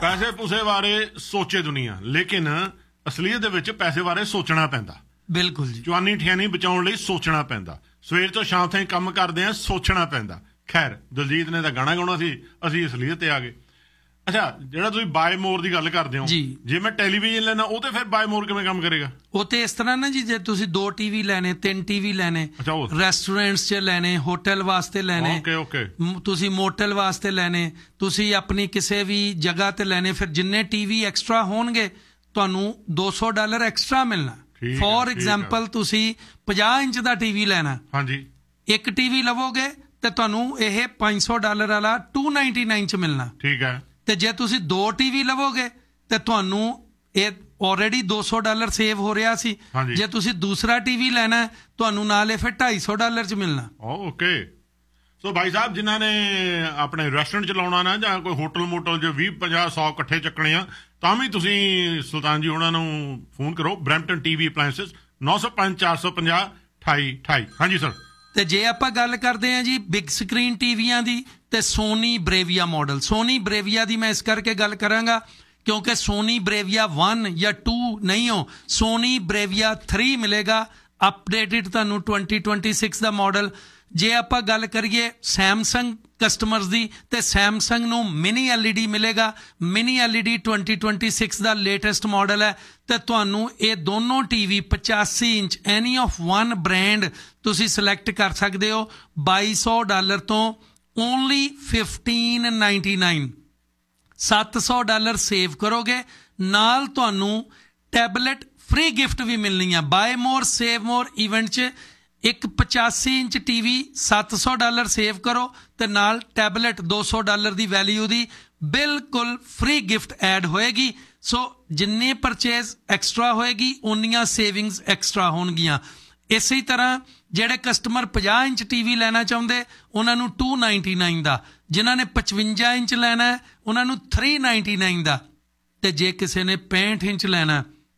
ਪੈਸੇ ਪੂਸੇ ਬਾਰੇ ਸੋਚੇ ਦੁਨੀਆ, ਲੇਕਿਨ ਅਸਲੀਅਤ ਦੇ ਵਿੱਚ ਪੈਸੇ ਬਾਰੇ ਸੋਚਣਾ ਪੈਂਦਾ। ਬਿਲਕੁਲ ਜੀ, ਜਵਾਨੀ ਠਿਆਣੀ ਬਚਾਉਣ ਲਈ ਸੋਚਣਾ ਪੈਂਦਾ। ਸਵੇਰ ਤੋਂ ਸ਼ਾਮ ਤਾਈਂ ਕੰਮ ਕਰਦੇ ਆ, ਸੋਚਣਾ ਪੈਂਦਾ। ਖੈਰ, ਦਲਜੀਤ ਨੇ ਤਾਂ ਗਾਣਾ ਗਾਉਣਾ ਸੀ, ਅਸੀਂ ਅਸਲੀਅਤ ਤੇ ਆ ਗਏ। ਅੱਛਾ, ਜਿਹੜਾ ਤੁਸੀਂ ਬਾਏ ਮੋਰ ਦੀ ਗੱਲ ਕਰਦੇ ਹੋ, ਜੇ ਮੈਂ ਟੈਲੀਵਿਜ਼ਨ ਲੈਣਾ ਉਹ ਤੇ ਫਿਰ ਬਾਏ ਮੋਰ ਕਿਵੇਂ ਕੰਮ ਕਰੇਗਾ? ਉਹ ਤੇ ਇਸ ਤਰ੍ਹਾਂ ਨਾ ਜੀ, ਜੇ ਤੁਸੀਂ 2 TV ਲੈਣੇ, 3 TV ਲੈਣੇ, ਰੈਸਟੋਰੈਂਟਸ 'ਚ ਲੈਣੇ, ਹੋਟਲ ਵਾਸਤੇ ਲੈਣੇ, ਤੁਸੀਂ ਮੋਟਲ ਵਾਸਤੇ ਲੈਣੇ, ਤੁਸੀਂ ਆਪਣੀ ਕਿਸੇ ਵੀ ਜਗ੍ਹਾ ਤੇ ਲੈਣੇ, ਫਿਰ ਜਿੰਨੇ TV ਐਕਸਟਰਾ ਹੋਣਗੇ ਤੁਹਾਨੂੰ $200 ਐਕਸਟਰਾ ਮਿਲਣਾ। ਫੋਰ ਐਗਜ਼ਾਮਪਲ, ਤੁਸੀਂ 50 ਇੰਚ ਦਾ TV ਲੈਣਾ, ਹਾਂਜੀ, ਇੱਕ TV ਲਵੋਗੇ ਤੇ ਤੁਹਾਨੂੰ ਇਹ $500 ਵਾਲਾ $299 'ਚ ਮਿਲਣਾ। ਠੀਕ ਹੈ। ਤੇ ਜੇ ਤੁਸੀਂ 2 TV ਲਵੋਗੇ ਤੇ ਤੁਹਾਨੂੰ ਇਹ ਆਲਰੇਡੀ $200 ਸੇਵ ਹੋ ਰਿਹਾ ਸੀ। ਜੇ ਤੁਸੀਂ ਦੂਸਰਾ TV ਲੈਣਾ ਤੁਹਾਨੂੰ ਨਾਲ ਇਹ ਫਿਰ $250 'ਚ ਮਿਲਣਾ। ਓਕੇ। ਸੋ ਭਾਈ ਸਾਹਿਬ, ਜਿਨ੍ਹਾਂ ਨੇ ਆਪਣੇ ਰੈਸਟੋਰੈਂਟ ਚਲਾਉਣਾ ਨਾ, ਜਾਂ ਕੋਈ ਹੋਟਲ ਮੋਟਲ 'ਚ 20, 50, 100 ਇਕੱਠੇ ਚੱਕਣੇ ਆ, ਤਾਂ ਵੀ ਤੁਸੀਂ ਸੁਲਤਾਨ ਜੀ ਉਹਨਾਂ ਨੂੰ ਫੋਨ ਕਰੋ। Brampton TV appliances 905 450 2828। ਹਾਂਜੀ ਸਰ। ਤੇ ਜੇ ਆਪਾਂ ਗੱਲ ਕਰਦੇ ਹਾਂ ਜੀ ਬਿਗ ਸਕਰੀਨ ਟੀਵੀਆਂ ਦੀ, ਤੇ ਸੋਨੀ ਬਰੇਵੀਆ ਮਾਡਲ। ਸੋਨੀ ਬਰੇਵੀਆ ਦੀ ਮੈਂ ਇਸ ਕਰਕੇ ਗੱਲ ਕਰਾਂਗਾ ਕਿਉਂਕਿ ਸੋਨੀ ਬਰੇਵੀਆ 1 ਜਾਂ 2 ਨਹੀਂ ਹੋ, ਸੋਨੀ ਬਰੇਵੀਆ 3 ਮਿਲੇਗਾ ਅਪਡੇਟਡ ਤੁਹਾਨੂੰ 2026 ਦਾ ਮਾਡਲ। ਜੇ ਆਪਾਂ ਗੱਲ ਕਰੀਏ ਸੈਮਸੰਗ ਕਸਟਮਰਸ ਦੀ, ਤੇ ਸੈਮਸੰਗ ਨੂੰ ਮਿਨੀ LED ਮਿਲੇਗਾ। ਮਿਨੀ LED 2026 ਦਾ ਲੇਟੈਸਟ ਮਾਡਲ ਹੈ। ਤੇ ਤੁਹਾਨੂੰ ਇਹ ਦੋਨੋਂ TV 85 inch any of 1 brand ਤੁਸੀਂ ਸਿਲੈਕਟ ਕਰ ਸਕਦੇ ਹੋ $2200 ਤੋਂ ਓਨਲੀ $1599। $700 ਸੇਵ ਕਰੋਗੇ, ਨਾਲ ਤੁਹਾਨੂੰ ਟੈਬਲੇਟ ਫ੍ਰੀ ਗਿਫਟ ਵੀ ਮਿਲਣੀ ਆ। ਬਾਏ ਮੋਰ ਸੇਵ ਮੋਰ ਇਵੈਂਟ 'ਚ ਇੱਕ 85 ਇੰਚ TV $700 ਸੇਵ ਕਰੋ ਤੇ ਨਾਲ ਟੈਬਲੇਟ $200 ਦੀ ਵੈਲਿਊ ਦੀ ਬਿਲਕੁਲ ਫ੍ਰੀ ਗਿਫਟ ਐਡ ਹੋਏਗੀ। ਸੋ ਜਿੰਨੇ ਪਰਚੇਜ਼ ਐਕਸਟਰਾ ਹੋਏਗੀ ਉਨੀਆਂ ਸੇਵਿੰਗਸ ਐਕਸਟਰਾ ਹੋਣਗੀਆਂ। ਇਸੇ ਤਰ੍ਹਾਂ ਜਿਹੜੇ ਕਸਟਮਰ 50 ਇੰਚ TV ਲੈਣਾ ਚਾਹੁੰਦੇ ਉਹਨਾਂ ਨੂੰ $299 ਦਾ, ਜਿਨ੍ਹਾਂ ਨੇ 55 ਇੰਚ ਲੈਣਾ ਉਹਨਾਂ ਨੂੰ $399 ਦਾ, ਤੇ ਜੇ ਕਿਸੇ ਨੇ 65 ਇੰਚ ਲੈਣਾ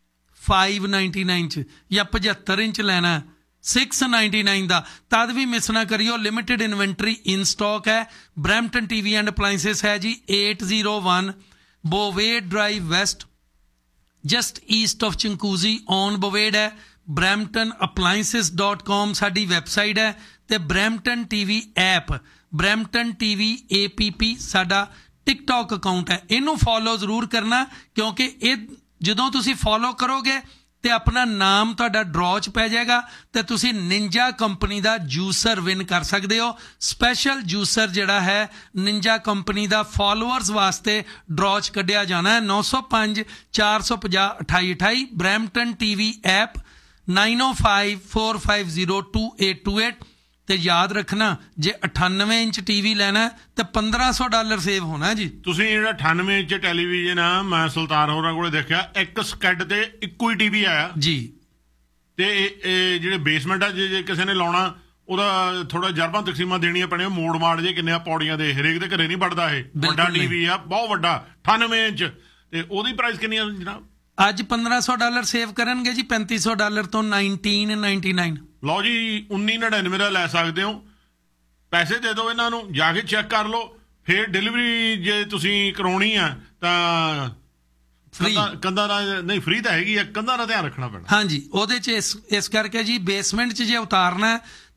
$599 'ਚ, ਜਾਂ 75 ਇੰਚ ਲੈਣਾ $699 ਦਾ। ਤਦ ਵੀ ਮਿਸ ਨਾ ਕਰਿਓ, ਲਿਮਿਟਿਡ ਇਨਵੈਂਟਰੀ ਇਨ ਸਟਾਕ ਹੈ। ਬਰੈਂਪਟਨ TV ਐਂਡ ਅਪਲਾਇੰਸਿਸ ਹੈ ਜੀ 801 ਬੋਵੇਡ drive West, just East of ਚੰਕੂਜ਼ੀ on ਬੋਵੇਡ ਹੈ। bramptonappliances.com ਸਾਡੀ ਵੈਬਸਾਈਟ ਹੈ, ਤੇ Brampton TV app, Brampton TV APP ਸਾਡਾ ਟਿਕਟੌਕ ਅਕਾਊਂਟ ਹੈ। ਇਹਨੂੰ ਫੋਲੋ ਜ਼ਰੂਰ ਕਰਨਾ ਕਿਉਂਕਿ ਇਹ ਜਦੋਂ ਤੁਸੀਂ ਫੋਲੋ ਕਰੋਗੇ ਤੇ ਆਪਣਾ ਨਾਮ ਤੁਹਾਡਾ ਡਰਾਅ 'ਚ ਪੈ ਜਾਏਗਾ ਤੇ ਤੁਸੀਂ ਨਿੰਜਾ ਕੰਪਨੀ ਦਾ ਜੂਸਰ ਵਿਨ ਕਰ ਸਕਦੇ ਹੋ। ਸਪੈਸ਼ਲ ਜੂਸਰ ਜਿਹੜਾ ਹੈ ਨਿੰਜਾ ਕੰਪਨੀ ਦਾ ਫਾਲੋਅਰਸ ਵਾਸਤੇ ਡਰਾਅ 'ਚ ਕੱਢਿਆ ਜਾਣਾ ਹੈ। 905 450 2828 ਬਰੈਂਪਟਨ TV ਐਪ 9054502828। ਤੇ ਯਾਦ ਰੱਖਣਾ, ਜੇ 98 ਇੰਚ TV ਲੈਣਾ ਤੇ $1500 ਸੇਵ ਹੋਣਾ ਜੀ। ਤੁਸੀਂ ਜਿਹੜਾ 98 ਇੰਚ ਟੈਲੀਵਿਜ਼ਨ ਆ, ਮੈਂ ਸੁਲਤਾਨ ਹੋਰਾਂ ਕੋਲੇ ਦੇਖਿਆ ਇੱਕ ਸਕੈਡ ਤੇ ਇੱਕੋ ਹੀ TV ਆਇਆ ਜੀ। ਤੇ ਇਹ ਜਿਹੜੇ ਬੇਸਮੈਂਟ ਆ, ਜੇ ਕਿਸੇ ਨੇ ਲਾਉਣਾ ਉਹਦਾ ਥੋੜਾ ਜਰਬਾਂ ਤਕਸੀਮਾਂ ਦੇਣੀਆਂ ਪੈਣੀਆਂ, ਮੋੜ ਮਾੜ ਜੇ ਕਿੰਨੇ ਪੌੜੀਆਂ ਦੇ, ਹਰੇਕ ਦੇ ਘਰੇ ਨਹੀਂ ਵੜਦਾ। ਇਹ ਵੱਡਾ TV ਆ, ਬਹੁਤ ਵੱਡਾ 98 ਇੰਚ। ਤੇ ਉਹਦੀ ਪ੍ਰਾਈਸ ਕਿੰਨੀ ਆ ਜਨਾਬ? ਅੱਜ $1500 ਸੇਵ ਕਰਨਗੇ ਜੀ $3500 ਤੋਂ 1999। ਲਓ ਜੀ, 1999 ਦਾ ਲੈ ਸਕਦੇ ਹੋ। ਪੈਸੇ ਦੇ ਦਿਓ ਇਹਨਾਂ ਨੂੰ, ਜਾ ਕੇ ਚੈੱਕ ਕਰ ਲਓ। ਫਿਰ ਡਿਲੀਵਰੀ ਜੇ ਤੁਸੀਂ ਕਰਾਉਣੀ ਆ ਤਾਂ ਕੰਧਾਂ ਦਾ ਨਹੀਂ, ਫ੍ਰੀ ਤਾਂ ਹੈਗੀ ਆ, ਕੰਧਾਂ ਦਾ ਧਿਆਨ ਰੱਖਣਾ ਪੈਣਾ। ਹਾਂਜੀ, ਉਹਦੇ 'ਚ ਇਸ ਕਰਕੇ ਜੀ ਬੇਸਮੈਂਟ 'ਚ ਜੇ ਉਤਾਰਨਾ